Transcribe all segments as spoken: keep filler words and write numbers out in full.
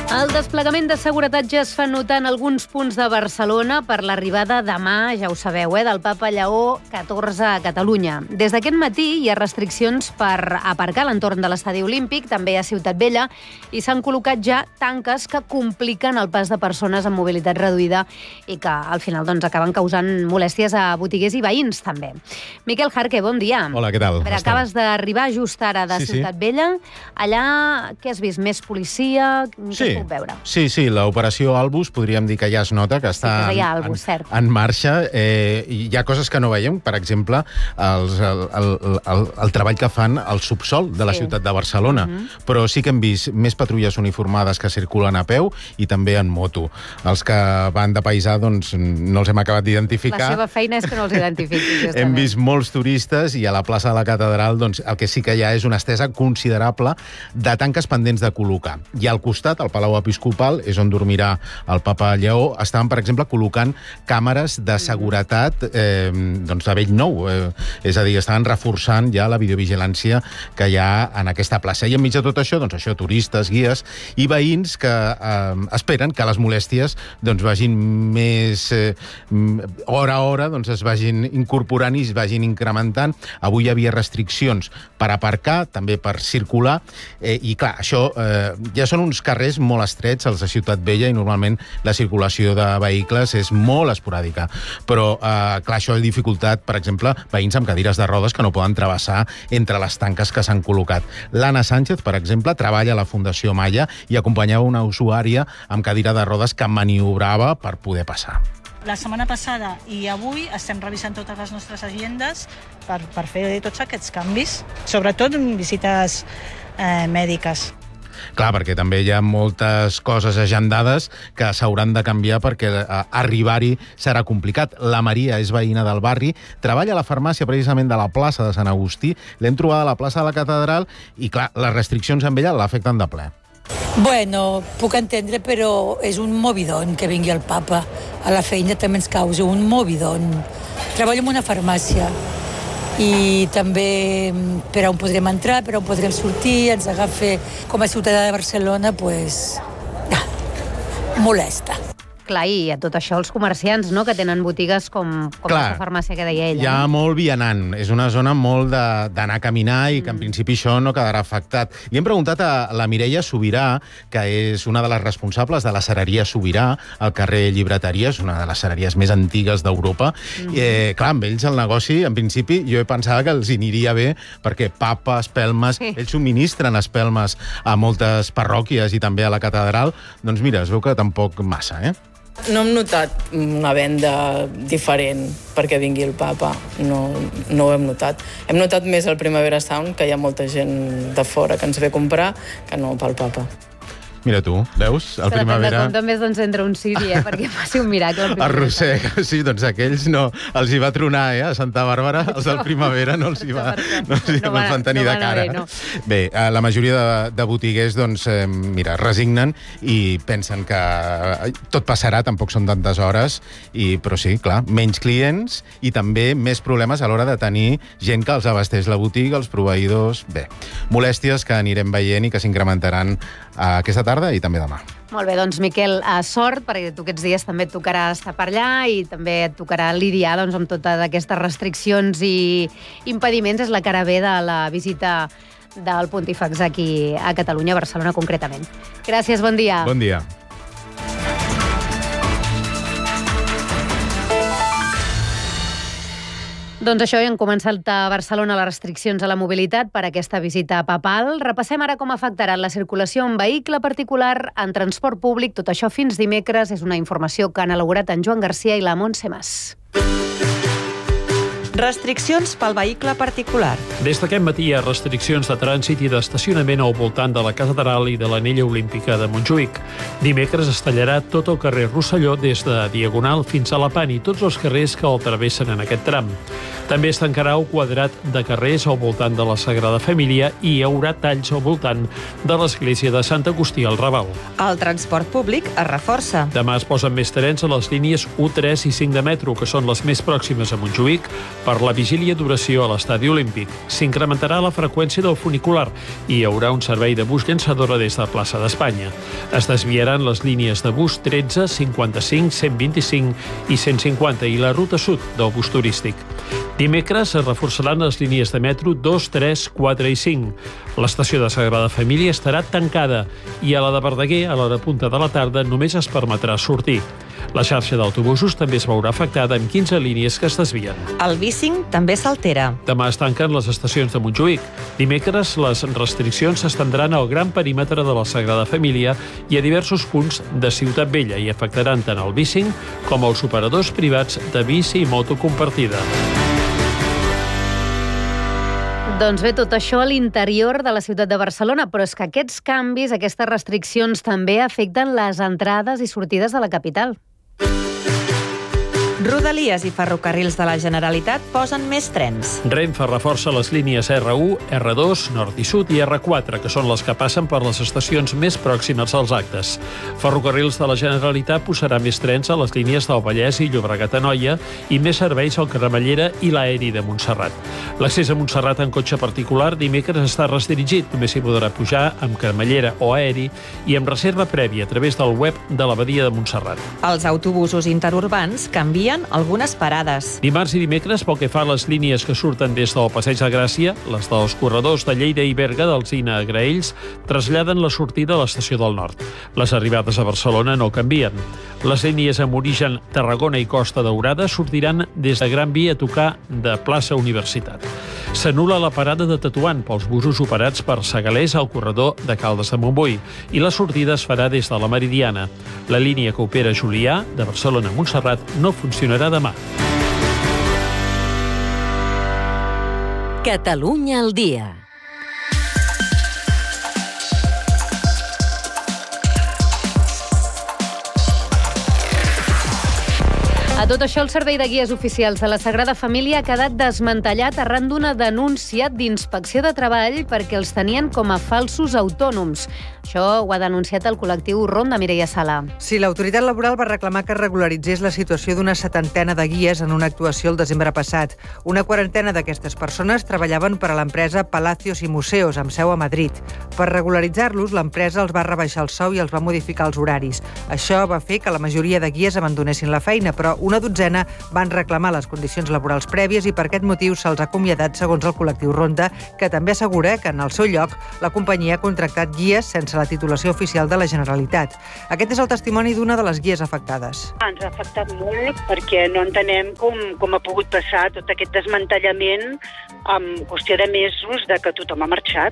El desplegament de seguretat ja es fa notar en alguns punts de Barcelona per l'arribada demà, ja ho sabeu, eh, del Papa Lleó catorze a Catalunya. Des d'aquest matí hi ha restriccions per aparcar a l'entorn de l'estadi olímpic, també a Ciutat Vella, i s'han col·locat ja tanques que compliquen el pas de persones amb mobilitat reduïda i que al final doncs, acaben causant molèsties a botiguers i veïns també. Miquel Jarque, bon dia. Hola, què tal? Però acabes d'arribar just ara de sí, Ciutat sí. Vella. Allà, què has vist? Més policia? Què Sí. es puc veure? Sí, sí, l'operació Albus podríem dir que ja es nota que està Sí, que hi ha en, Albus, cert. en, en marxa. Eh, hi ha coses que no veiem, per exemple, els, el, el, el, el treball que fan al subsol de la Sí. ciutat de Barcelona. Mhm. Però sí que hem vist més patrulles uniformades que circulen a peu i també en moto. Els que van de paisà, doncs, no els hem acabat d'identificar. La seva feina és que no els identifiquis, justament. Hem vist molts turistes i a la plaça de la Catedral doncs, el que sí que hi ha és una estesa considerable de tanques pendents de col·locar. I al costat, al Palau Episcopal, és on dormirà el Papa Lleó, estaven, per exemple, col·locant càmeres de seguretat eh, doncs de bell nou. Eh, és a dir, estaven reforçant ja la videovigilància que hi ha en aquesta plaça. I enmig de tot això, doncs això, turistes, guies i veïns que eh, esperen que les molèsties doncs, vagin més eh, hora a hora, doncs es vagin incorporant i es vagin incrementant. Avui hi havia restriccions per aparcar, també per circular, eh, i clar, això eh, ja són uns carrers molt estrets als de Ciutat Vella i normalment la circulació de vehicles és molt esporàdica. Però, eh, clar, això ha dificultat, per exemple, veïns amb cadires de rodes que no poden travessar entre les tanques que s'han col·locat. L'Anna Sánchez, per exemple, treballa a la Fundació Maya i acompanyava una usuària amb cadira de rodes que maniobrava per poder passar. La setmana passada i avui estem revisant totes les nostres agendes per, per fer tots aquests canvis, sobretot en visites eh, mèdiques. Clar, perquè també hi ha moltes coses agendades que s'hauran de canviar perquè eh, arribar-hi serà complicat. La Maria és veïna del barri, treballa a la farmàcia precisament de la plaça de Sant Agustí, l'hem trobada a la plaça de la Catedral i, clar, les restriccions amb ella l'afecten de ple. Bueno, puc entendre, però és un movidon que vingui el papa. A la feina també ens causa un movidon. Treballo en una farmàcia i també per on podrem entrar, per on podrem sortir, ens agafa com a ciutadà de Barcelona, pues, molesta. Clar, i a tot això els comerciants, no?, que tenen botigues com, com Clar, la farmàcia que deia ella. Hi ha no? molt vianant. És una zona molt d'anar a caminar i que en principi això no quedarà afectat. I hem preguntat a la Mireia Sobirà, que és una de les responsables de la cereria Sobirà, al carrer Llibreteria, és una de les cereries més antigues d'Europa. Mm. Eh, clar, amb ells el negoci, en principi, jo pensava que els aniria bé, perquè papa, espelmes, sí. ells subministren espelmes a moltes parròquies i també a la catedral. Doncs mira, es veu que tampoc massa, eh? No hem notat una venda diferent perquè vingui el papa, no, no ho hem notat. Hem notat més el Primavera Sound, que hi ha molta gent de fora que ens ve a comprar, que no pel papa. Mira tu, veus? El que Primavera... depèn de com també doncs, entra un siri, eh? perquè faci un miracle. El Arrossega, sí, doncs aquells no. Els hi va tronar, eh? A Santa Bàrbara, els del Primavera no els hi va, no els hi no van tenir no de cara. Bé, no. Bé, la majoria de, de botiguers, doncs, eh, mira, resignen i pensen que tot passarà, tampoc són tantes hores, i, però sí, clar, menys clients i també més problemes a l'hora de tenir gent que els abasteix la botiga, els proveïdors... Bé, molèsties que anirem veient i que s'incrementaran aquesta tarda i també demà. Molt bé, doncs, Miquel, sort, perquè tu aquests dies també et tocarà estar per allà i també et tocarà lidiar doncs, amb totes aquestes restriccions i impediments. És la cara B de la visita del Pontífex aquí a Catalunya, a Barcelona concretament. Gràcies, bon dia. Bon dia. Doncs això, han començat a Barcelona les restriccions a la mobilitat per aquesta visita papal. Repassem ara com afectarà la circulació en vehicle particular, en transport públic. Tot això fins dimecres. És una informació que han elaborat en Joan Garcia i la Montse Mas. Restriccions pel vehicle particular. Des d'aquest matí hi ha restriccions de trànsit i d'estacionament al voltant de la Catedral i de l'Anella Olímpica de Montjuïc. Dimecres es tallarà tot el carrer Rosselló des de Diagonal fins a la Pan i tots els carrers que el travessen en aquest tram. També es tancarà un quadrat de carrers al voltant de la Sagrada Família i hi haurà talls al voltant de l'església de Sant Agustí al Raval. El transport públic es reforça. Demà es posen més trens a les línies u, tres i cinc de metro, que són les més pròximes a Montjuïc, per la vigília d'oració a l'estadi olímpic. S'incrementarà la freqüència del funicular i hi haurà un servei de bus llançadora des de Plaça d'Espanya. Es desviaran les línies de bus tretze, cinquanta-cinc, cent vint-i-cinc i cent cinquanta i la ruta sud del bus turístic. Dimecres es reforçaran les línies de metro dos, tres, quatre i cinc. L'estació de Sagrada Família estarà tancada i a la de Verdaguer, a l'hora punta de la tarda, només es permetrà sortir. La xarxa d'autobusos també es veurà afectada amb quinze línies que es desvien. El bicing també s'altera. Demà es tanquen les estacions de Montjuïc. Dimecres les restriccions s'estendran al gran perímetre de la Sagrada Família i a diversos punts de Ciutat Vella i afectaran tant el bicing com els operadors privats de bici i moto compartida. Doncs bé, tot això a l'interior de la ciutat de Barcelona, però és que aquests canvis, aquestes restriccions també afecten les entrades i sortides de la capital. Rodalies i ferrocarrils de la Generalitat posen més trens. Renfe reforça les línies erre u, erre dos, nord i sud i erre quatre, que són les que passen per les estacions més pròximes als actes. Ferrocarrils de la Generalitat posarà més trens a les línies del Vallès i Llobregat-Anoia i més serveis al Cremallera i l'aeri de Montserrat. L'accés a Montserrat en cotxe particular dimecres està restringit. Només s'hi podrà pujar amb cremallera o aeri i amb reserva prèvia a través del web de l'Abadia de Montserrat. Els autobusos interurbans canvien algunes parades. Dimarts i dimecres, pel que fa a les línies que surten des del Passeig de Gràcia, les dels corredors de Lleida i Berga, d'Alzina a Graells, traslladen la sortida a l'estació del Nord. Les arribades a Barcelona no canvien. Les línies amb origen Tarragona i Costa Daurada sortiran des de Gran Via a tocar de plaça Universitat. S'anul·la la parada de Tetuan pels busos operats per Segalers al corredor de Caldes de Montbui i la sortida es farà des de la Meridiana. La línia que opera Julià, de Barcelona a Montserrat, no funcionarà demà. Catalunya al dia. A tot això, el Servei de Guies Oficials de la Sagrada Família ha quedat desmantellat arran d'una denúncia d'Inspecció de Treball perquè els tenien com a falsos autònoms. Això ho ha denunciat el col·lectiu Ronda, Mireia Sala. Sí, l'autoritat laboral va reclamar que es regularitzés la situació d'una setantena de guies en una actuació el desembre passat. Una quarantena d'aquestes persones treballaven per a l'empresa Palacios i Museos, amb seu a Madrid. Per regularitzar-los, l'empresa els va rebaixar el sou i els va modificar els horaris. Això va fer que la majoria de guies abandonessin la feina, però una dotzena van reclamar les condicions laborals prèvies i per aquest motiu se'ls ha acomiadat, segons el col·lectiu Ronda, que també assegura que en el seu lloc la companyia ha contractat guies sense la titulació oficial de la Generalitat. Aquest és el testimoni d'una de les guies afectades. Ens ha afectat molt perquè no entenem com, com ha pogut passar tot aquest desmantellament en qüestió de mesos de que tothom ha marxat.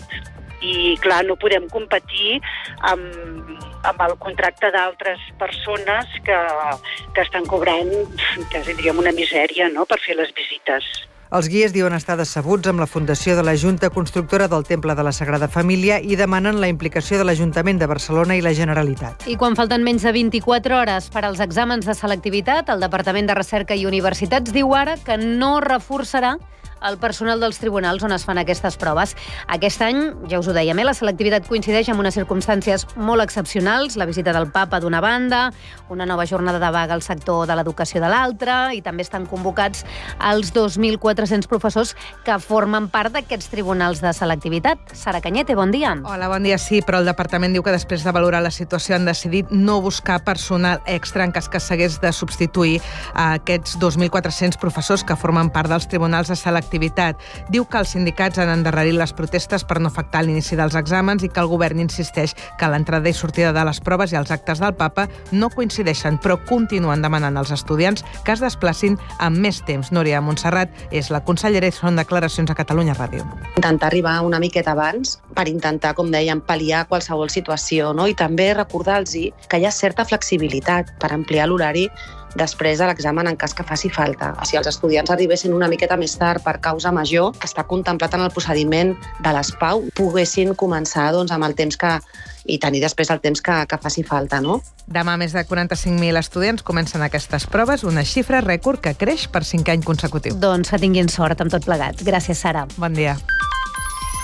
I, clar, no podem competir amb, amb el contracte d'altres persones que, que estan cobrant, quasi diríem, una misèria, no?, per fer les visites. Els guies diuen estar decebuts amb la fundació de la Junta Constructora del Temple de la Sagrada Família i demanen la implicació de l'Ajuntament de Barcelona i la Generalitat. I quan falten menys de vint-i-quatre hores per als exàmens de selectivitat, el Departament de Recerca i Universitats diu ara que no reforçarà el personal dels tribunals on es fan aquestes proves. Aquest any, ja us ho dèiem, eh, la selectivitat coincideix amb unes circumstàncies molt excepcionals, la visita del papa d'una banda, una nova jornada de vaga al sector de l'educació de l'altra, i també estan convocats els dos mil quatre-cents professors que formen part d'aquests tribunals de selectivitat. Sara Cañete, bon dia. Hola, bon dia. Sí, però el departament diu que després de valorar la situació han decidit no buscar personal extra en cas que s'hagués de substituir a aquests dos mil quatre-cents professors que formen part dels tribunals de selectivitat. Diu que els sindicats han endarrerit les protestes per no afectar l'inici dels exàmens i que el govern insisteix que l'entrada i sortida de les proves i els actes del papa no coincideixen, però continuen demanant als estudiants que es desplacin amb més temps. Núria Montserrat és la consellera i són declaracions a Catalunya Ràdio. Intentar arribar una miqueta abans per intentar, com dèiem, pal·liar qualsevol situació, no? I també recordar-los que hi ha certa flexibilitat per ampliar l'horari després de l'examen en cas que faci falta. Si els estudiants arribessin una miqueta més tard per causa major, que està contemplat en el procediment de l'S P A U, poguessin començar doncs, amb el temps que i tenir després el temps que, que faci falta, no? Demà més de quaranta-cinc mil estudiants comencen aquestes proves, una xifra rècord que creix per cinquè any consecutiu. Doncs que tinguin sort amb tot plegat. Gràcies, Sara. Bon dia.